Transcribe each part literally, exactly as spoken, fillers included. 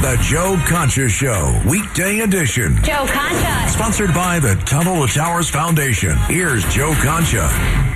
The Joe Concha Show, weekday edition. Joe Concha. Sponsored by the Tunnel to Towers Foundation. Here's Joe Concha.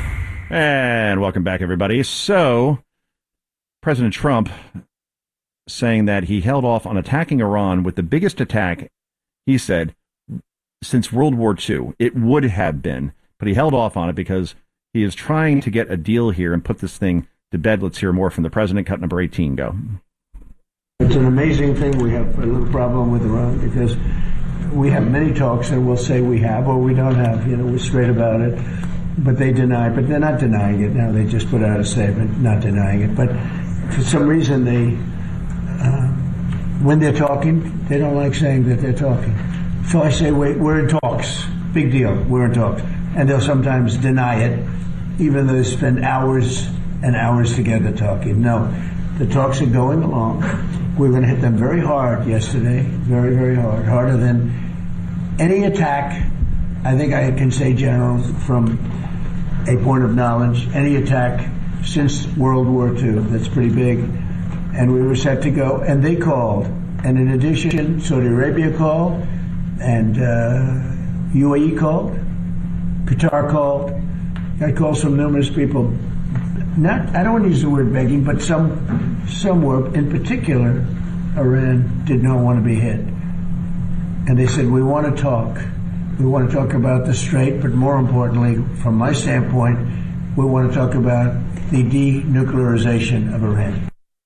And welcome back, everybody. So, President Trump saying that he held off on attacking Iran with the biggest attack, he said, since World War Two. It would have been, but he held off on it because he is trying to get a deal here and put this thing to bed. Let's hear more from the president. Cut number eighteen, go. It's an amazing thing. We have a little problem with Iran because we have many talks and we'll say we have or we don't have. You know, we're straight about it. But they deny, but they're not denying it now. They just put out a statement not denying it. But for some reason, they, uh, when they're talking, they don't like saying that they're talking. So I say, wait, we're in talks. Big deal. We're in talks. And they'll sometimes deny it, even though they spend hours and hours together talking. No, the talks are going along. We're going to hit them very hard yesterday, very, very hard, harder than any attack. I think I can say, General, from a point of knowledge, any attack since World War Two. That's pretty big. And we were set to go, and they called. And in addition, Saudi Arabia called, and uh, U A E called, Qatar called. Got calls from numerous people. Not, I don't want to use the word begging, but some, some were. In particular, Iran did not want to be hit. And they said, we want to talk. We want to talk about the Strait, but more importantly, from my standpoint, we want to talk about the denuclearization of Iran.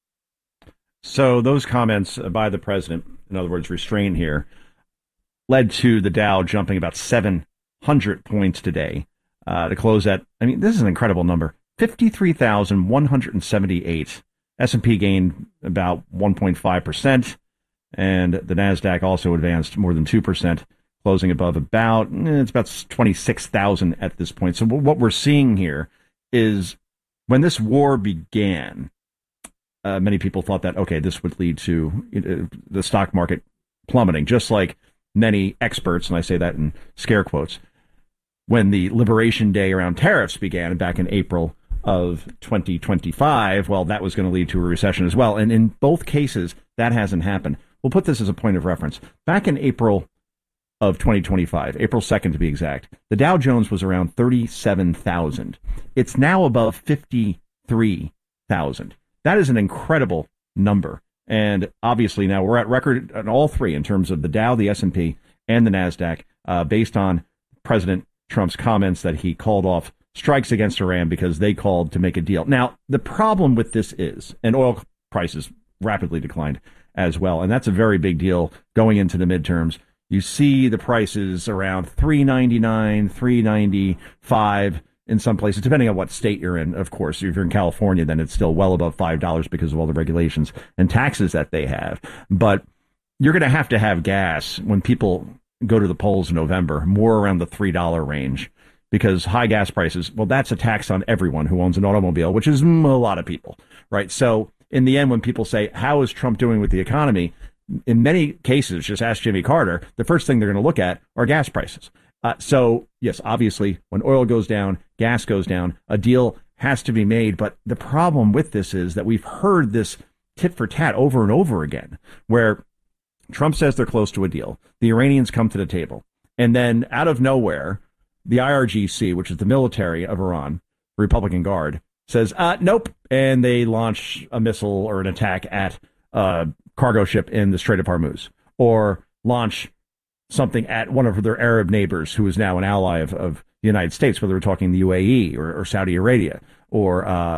So those comments by the president, in other words, restraint here, led to the Dow jumping about seven hundred points today uh, to close at, I mean, this is an incredible number, fifty-three thousand one hundred seventy-eight. S and P gained about one point five percent, and the NASDAQ also advanced more than two percent, closing above about, it's about twenty-six thousand at this point. So what we're seeing here is when this war began, uh, many people thought that, okay, this would lead to uh, the stock market plummeting, just like many experts, and I say that in scare quotes, when the Liberation Day around tariffs began back in April of twenty twenty-five, well, that was going to lead to a recession as well. And in both cases, that hasn't happened. We'll put this as a point of reference. Back in April of twenty twenty-five, April second to be exact, the Dow Jones was around thirty-seven thousand. It's now above fifty-three thousand. That is an incredible number. And obviously now we're at record on all three in terms of the Dow, the S and P, and the NASDAQ, uh, based on President Trump's comments that he called off strikes against Iran because they called to make a deal. Now, the problem with this is, and oil prices rapidly declined as well, and that's a very big deal going into the midterms. You see the prices around three ninety-nine, three ninety-five in some places, depending on what state you're in. Of course, if you're in California, then it's still well above five dollars because of all the regulations and taxes that they have. But you're going to have to have gas when people go to the polls in November, more around the three dollar range, because high gas prices, well, that's a tax on everyone who owns an automobile, which is a lot of people, right? So in the end, when people say, how is Trump doing with the economy? In many cases, just ask Jimmy Carter, the first thing they're going to look at are gas prices. Uh, so, yes, obviously, when oil goes down, gas goes down, a deal has to be made. But the problem with this is that we've heard this tit for tat over and over again, where Trump says they're close to a deal. The Iranians come to the table. And then out of nowhere, the I R G C, which is the military of Iran, Republican Guard, says, uh, nope. And they launch a missile or an attack at a cargo ship in the Strait of Hormuz, or launch something at one of their Arab neighbors who is now an ally of, of the United States, whether we're talking the U A E or, or Saudi Arabia or, uh,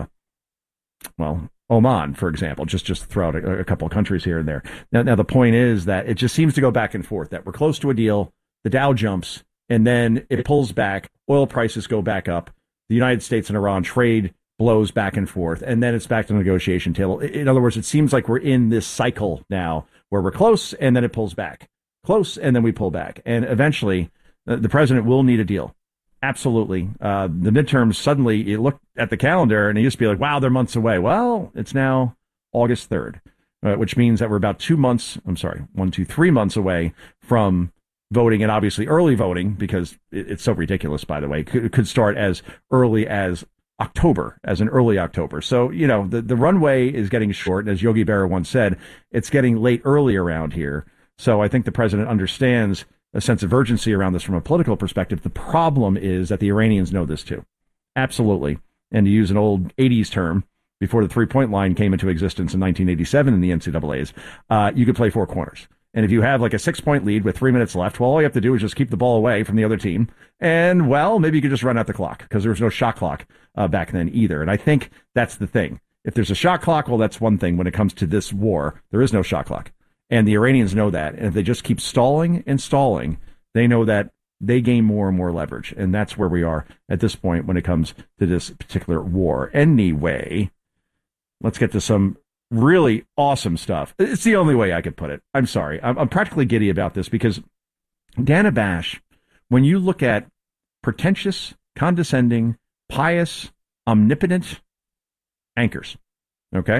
well, Oman, for example, just, just throw out a, a couple of countries here and there. Now, now, the point is that it just seems to go back and forth, that we're close to a deal, the Dow jumps, and then it pulls back, oil prices go back up, the United States and Iran trade blows back and forth, and then it's back to the negotiation table. In other words, it seems like we're in this cycle now where we're close, and then it pulls back. Close, and then we pull back. And eventually, uh, the president will need a deal. Absolutely. Uh, the midterms, suddenly, you look at the calendar, and it used to be like, wow, they're months away. Well, it's now August third, uh, which means that we're about two months, I'm sorry, one, two, three months away from voting, and obviously early voting, because it, it's so ridiculous, by the way. It could, it could start as early as October, as in early October. So, you know, the, the runway is getting short. And as Yogi Berra once said, it's getting late early around here. So I think the president understands a sense of urgency around this from a political perspective. The problem is that the Iranians know this too. Absolutely. And to use an old eighties term, before the three-point line came into existence in nineteen eighty-seven in the N C double A's, uh, you could play four corners. And if you have like a six-point lead with three minutes left, well, all you have to do is just keep the ball away from the other team. And, well, maybe you could just run out the clock because there was no shot clock uh, back then either. And I think that's the thing. If there's a shot clock, well, that's one thing. When it comes to this war, there is no shot clock. And the Iranians know that. And if they just keep stalling and stalling, they know that they gain more and more leverage. And that's where we are at this point when it comes to this particular war. Anyway, let's get to some really awesome stuff. It's the only way I could put it. I'm sorry. I'm, I'm practically giddy about this because Dana Bash, when you look at pretentious, condescending, pious, omnipotent anchors, okay?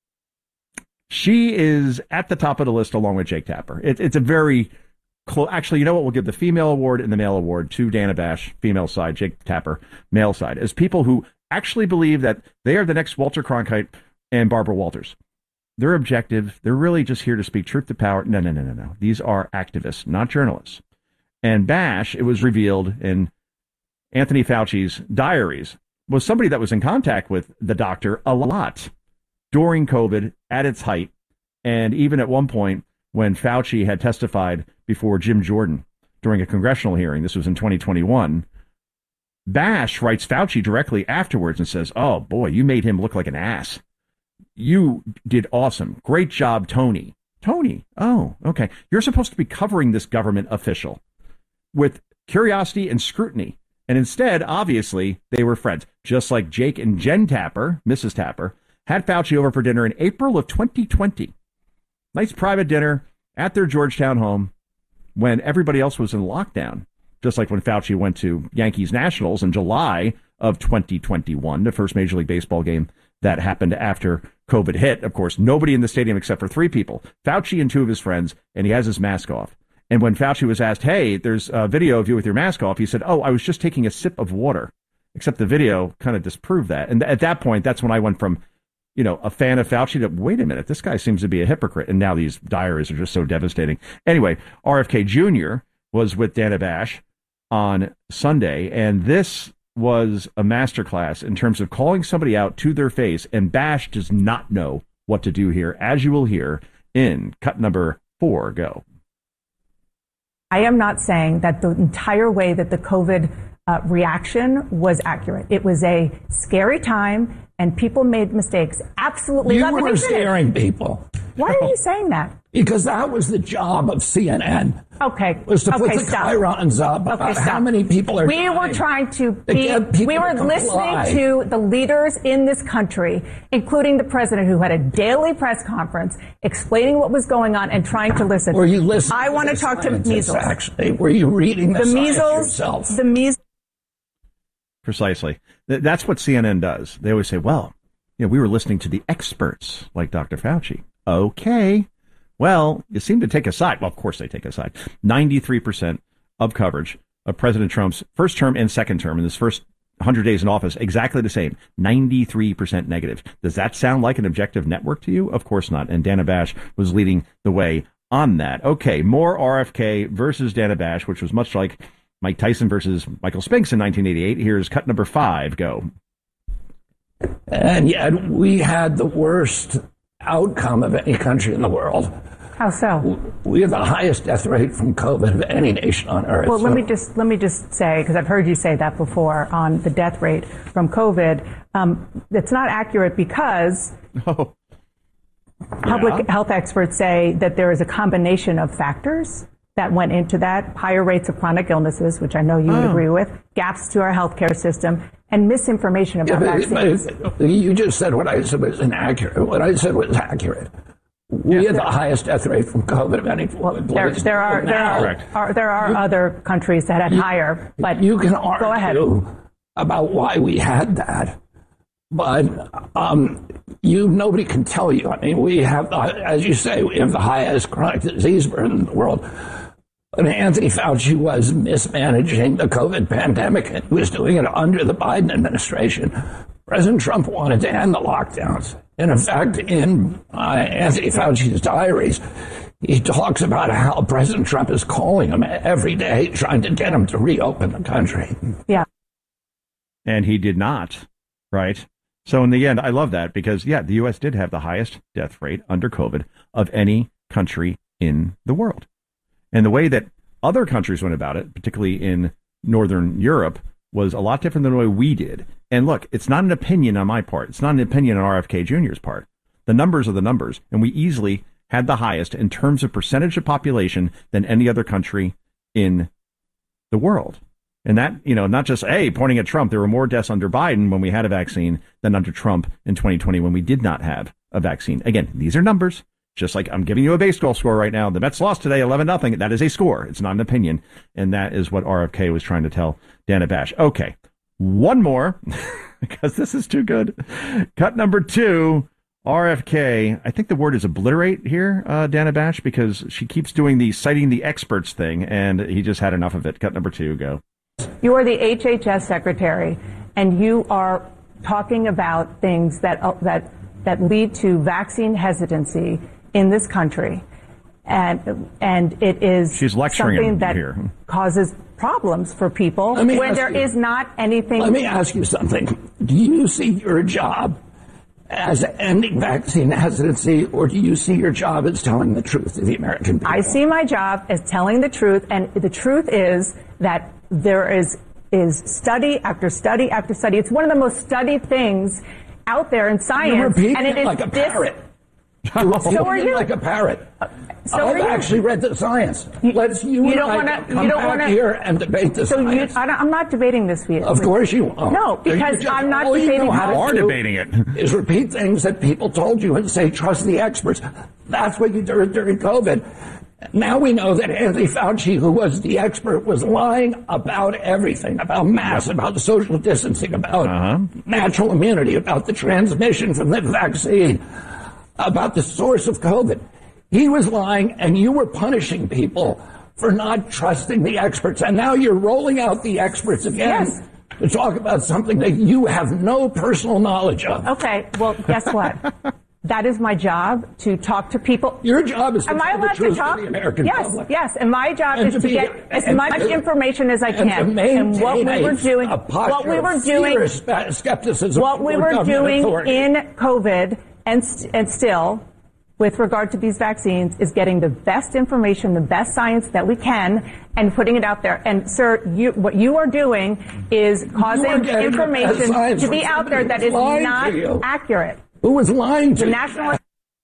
She is at the top of the list along with Jake Tapper. It, it's a very close. Actually, you know what? We'll give the female award and the male award to Dana Bash, female side, Jake Tapper, male side, as people who actually believe that they are the next Walter Cronkite and Barbara Walters. They're objective. They're really just here to speak truth to power. No, no, no, no, no. These are activists, not journalists. And Bash, it was revealed in Anthony Fauci's diaries, was somebody that was in contact with the doctor a lot during COVID at its height. And even at one point when Fauci had testified before Jim Jordan during a congressional hearing, this was in twenty twenty-one, Bash writes Fauci directly afterwards and says, oh, boy, you made him look like an ass. You did awesome. Great job, Tony. Tony. Oh, okay. You're supposed to be covering this government official with curiosity and scrutiny. And instead, obviously, they were friends. Just like Jake and Jen Tapper, Missus Tapper, had Fauci over for dinner in April of twenty twenty. Nice private dinner at their Georgetown home when everybody else was in lockdown. Just like when Fauci went to Yankees Nationals in July of twenty twenty-one, the first Major League Baseball game that happened after COVID hit. Of course, nobody in the stadium except for three people, Fauci and two of his friends, and he has his mask off. And when Fauci was asked, hey, there's a video of you with your mask off, he said, oh, I was just taking a sip of water. Except the video kind of disproved that. And at that point, that's when I went from, you know, a fan of Fauci to, wait a minute, this guy seems to be a hypocrite. And now these diaries are just so devastating. Anyway, R F K Junior was with Dana Bash on Sunday, and this was a masterclass in terms of calling somebody out to their face, and Bash does not know what to do here, as you will hear in cut number four. Go. I am not saying that the entire way that the COVID uh, reaction was accurate. It was a scary time, and people made mistakes. Absolutely. You were scaring people. Why are you saying that? Because that was the job of C N N. Okay. Was to okay, put the stop. chyrons up about okay, how many people are We dying. were trying to be, we were to listening to the leaders in this country, including the president, who had a daily press conference explaining what was going on and trying to listen. Were you listening? I want to talk to measles. Actually, were you reading the, the science measles yourself? The measles. Precisely. That's what C N N does. They always say, well, you know, we were listening to the experts like Doctor Fauci. Okay. Well, you seem to take a side. Well, of course they take a side. ninety-three percent of coverage of President Trump's first term and second term in his first one hundred days in office, exactly the same. ninety-three percent negative. Does that sound like an objective network to you? Of course not. And Dana Bash was leading the way on that. Okay, more R F K versus Dana Bash, which was much like Mike Tyson versus Michael Spinks in nineteen eighty-eight. Here's cut number five. Go. And yet we had the worst outcome of any country in the world. How so? We have the highest death rate from COVID of any nation on earth. Well, so. let me just let me just say, because I've heard you say that before on the death rate from COVID. Um, it's not accurate because oh. public yeah. health experts say that there is a combination of factors that went into that: higher rates of chronic illnesses, which I know you oh. would agree with, gaps to our healthcare system, and misinformation about yeah, but, vaccines. But you just said what I said was inaccurate. What I said was accurate. We yeah. have the highest death rate from COVID of any well, there, there are there are, are there are you, other countries that had you, higher, but you can argue go ahead. about why we had that, but um, you nobody can tell you. I mean, we have, the, as you say, we have the highest chronic disease burden in the world. But Anthony Fauci was mismanaging the COVID pandemic, and he was doing it under the Biden administration. President Trump wanted to end the lockdowns. And in fact, in uh, Anthony Fauci's diaries, he talks about how President Trump is calling him every day, trying to get him to reopen the country. Yeah. And he did not, right? So in the end, I love that because, yeah, the U S did have the highest death rate under COVID of any country in the world. And the way that other countries went about it, particularly in Northern Europe, was a lot different than the way we did. And look, it's not an opinion on my part. It's not an opinion on R F K Junior's part. The numbers are the numbers. And we easily had the highest in terms of percentage of population than any other country in the world. And that, you know, not just, hey, pointing at Trump, there were more deaths under Biden when we had a vaccine than under Trump in twenty twenty when we did not have a vaccine. Again, these are numbers. Just like I'm giving you a baseball score right now. The Mets lost today, eleven nothing. That is a score. It's not an opinion. And that is what R F K was trying to tell Dana Bash. Okay, one more, because this is too good. Cut number two, R F K. I think the word is obliterate here, uh, Dana Bash, because she keeps doing the citing the experts thing, and he just had enough of it. Cut number two, go. You are the H H S secretary, and you are talking about things that uh, that that lead to vaccine hesitancy in this country, and and it is She's lecturing something that here. causes problems for people when there you, is not anything. Let me ask you something. Do you see your job as ending vaccine hesitancy, or do you see your job as telling the truth to the American people? I see my job as telling the truth, and the truth is that there is is study after study after study. It's one of the most studied things out there in science. You're repeating and it, it is like a dis- parrot. So are you? Like a parrot. So I've are you. actually read the science. Let's you, you and don't I wanna, come you don't back wanna, here and debate the so science. You, I don't, I'm not debating this with you. Of course you won't. No, because just, I'm not all debating. You know how You to are do debating it. Is repeat things that people told you and say trust the experts. That's what you did during COVID. Now we know that Anthony Fauci, who was the expert, was lying about everything, about masks, about social distancing, about uh-huh. natural immunity, about the transmission from the vaccine, about the source of COVID. He was lying, and you were punishing people for not trusting the experts. And now you're rolling out the experts again Yes. to talk about something that you have no personal knowledge of. Okay, well, guess what? That is my job, to talk to people. Your job is to Am I tell the allowed truth to talk? to the American yes, public. yes. And my job And is to to be- get as and much to- information as I and can. to maintain what we were a- doing, a posture what we were of doing, fierce spe- skepticism what we toward were government doing authority. in COVID and st- and still, with regard to these vaccines, is getting the best information, the best science that we can, and putting it out there. And sir, you, what you are doing is causing getting the best information science to from be out there somebody that who's is lying not to you. accurate. Who was lying to The you? national.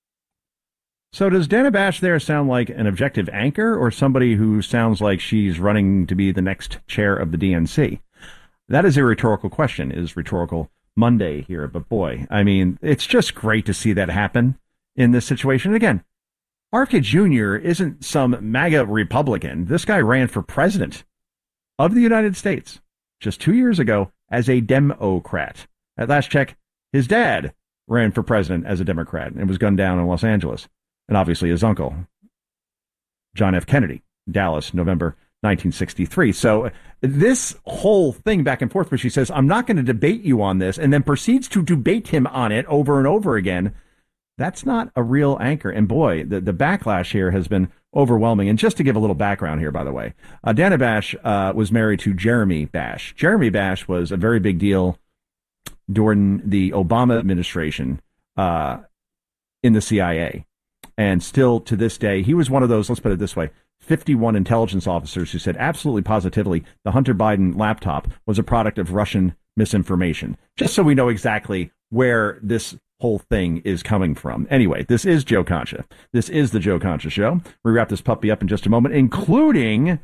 So does Dana Bash there sound like an objective anchor or somebody who sounds like she's running to be the next chair of the D N C? That is a rhetorical question. It is Rhetorical Monday here. But boy, I mean, it's just great to see that happen in this situation. And again, R F K Junior isn't some MAGA Republican. This guy ran for president of the United States just two years ago as a Democrat. At last check, his dad ran for president as a Democrat and was gunned down in Los Angeles. And obviously his uncle, John F. Kennedy, Dallas, November nineteen sixty-three. So this whole thing back and forth where she says, I'm not going to debate you on this, and then proceeds to debate him on it over and over again, that's not a real anchor. And boy, the, the backlash here has been overwhelming. And just to give a little background here, by the way, uh, Dana Bash uh, was married to Jeremy Bash. Jeremy Bash was a very big deal during the Obama administration uh, in the C I A. And still to this day, he was one of those, let's put it this way, fifty-one intelligence officers who said absolutely positively the Hunter Biden laptop was a product of Russian misinformation, just so we know exactly where this whole thing is coming from. Anyway, this is Joe Concha. This is the Joe Concha Show. We wrap this puppy up in just a moment, including,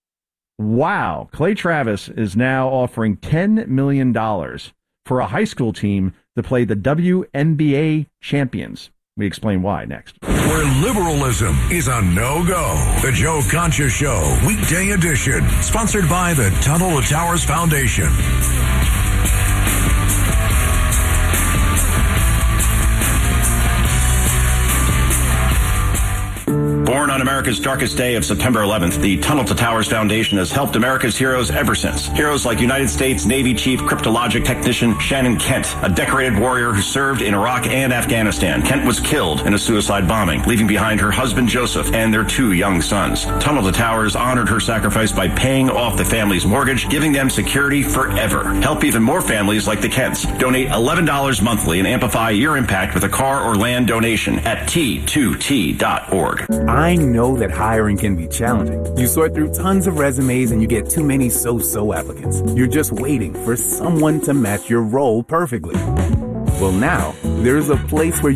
wow, Clay Travis is now offering ten million dollars for a high school team to play the W N B A champions. We explain why next. Where liberalism is a no-go. The Joe Concha Show, weekday edition. Sponsored by the Tunnel to Towers Foundation. Born on America's darkest day of September eleventh, the Tunnel to Towers Foundation has helped America's heroes ever since. Heroes like United States Navy Chief Cryptologic Technician Shannon Kent, a decorated warrior who served in Iraq and Afghanistan. Kent was killed in a suicide bombing, leaving behind her husband Joseph and their two young sons. Tunnel to Towers honored her sacrifice by paying off the family's mortgage, giving them security forever. Help even more families like the Kents. Donate eleven dollars monthly and amplify your impact with a car or land donation at T two T dot org. I know that hiring can be challenging. You sort through tons of resumes and you get too many so-so applicants. You're just waiting for someone to match your role perfectly. Well, now, there's a place where